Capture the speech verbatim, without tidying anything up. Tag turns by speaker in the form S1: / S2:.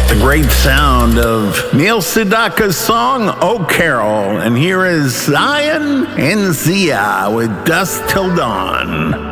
S1: The great sound of Neil Sedaka's song, Oh Carol. And here is Zion and Zia with Dusk Till Dawn.